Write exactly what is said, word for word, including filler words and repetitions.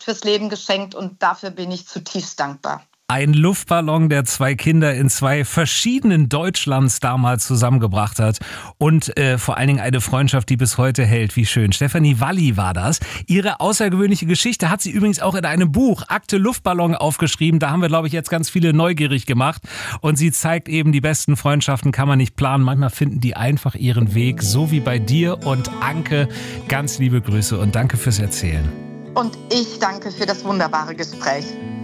fürs Leben geschenkt und dafür bin ich zutiefst dankbar. Ein Luftballon, der zwei Kinder in zwei verschiedenen Deutschlands damals zusammengebracht hat und äh, vor allen Dingen eine Freundschaft, die bis heute hält. Wie schön. Stefanie Walli war das. Ihre außergewöhnliche Geschichte hat sie übrigens auch in einem Buch, Akte Luftballon, aufgeschrieben. Da haben wir, glaube ich, jetzt ganz viele neugierig gemacht. Und sie zeigt eben, die besten Freundschaften kann man nicht planen. Manchmal finden die einfach ihren Weg, so wie bei dir und Anke. Ganz liebe Grüße und danke fürs Erzählen. Und ich danke für das wunderbare Gespräch.